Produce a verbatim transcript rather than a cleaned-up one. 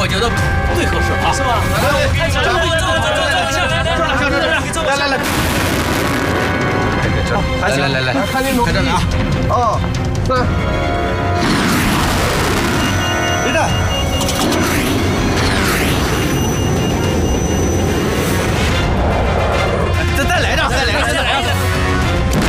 我觉得最合适啊，是吧？来，我给你走，走走走走走，来来来来来来，来来来来来，看清楚，看这里啊，哦，三。